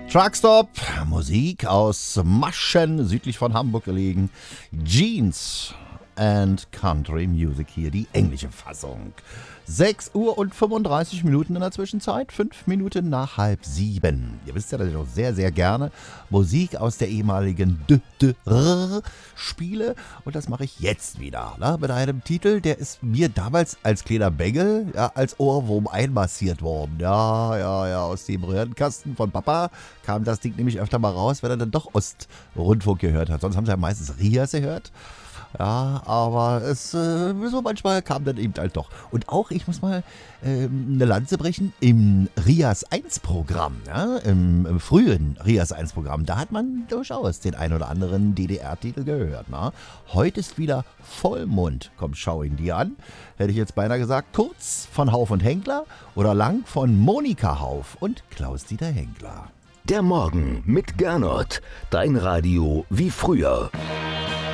Truckstop, Musik aus Maschen, südlich von Hamburg gelegen. Jeans and Country Music hier, die englische Fassung. 6 Uhr und 35 Minuten in der Zwischenzeit, 5 Minuten nach 6:30. Ihr wisst ja, dass ich auch sehr, sehr gerne Musik aus der ehemaligen DDR spiele. Und das mache ich jetzt wieder. Ne? Mit einem Titel, der ist mir damals als kleiner Bengel als Ohrwurm einmassiert worden. Ja, aus dem Röhrenkasten von Papa kam das Ding nämlich öfter mal raus, wenn er dann doch Ostrundfunk gehört hat. Sonst haben sie ja meistens Rias gehört. Ja, aber so manchmal kam dann eben halt doch. Und auch, ich muss mal eine Lanze brechen, im Rias 1 Programm, ja, im frühen Rias 1 Programm, da hat man durchaus den ein oder anderen DDR-Titel gehört. Na? Heute ist wieder Vollmond, komm, schau ihn dir an. Hätte ich jetzt beinahe gesagt, kurz von Hauf und Henkler oder lang von Monika Hauf und Klaus-Dieter Henkler. Der Morgen mit Gernot, dein Radio wie früher.